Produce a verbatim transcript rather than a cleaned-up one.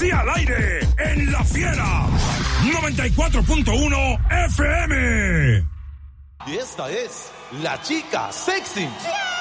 Sexy al aire en La Fiera noventa y cuatro punto uno F M. Y esta es la chica sexy.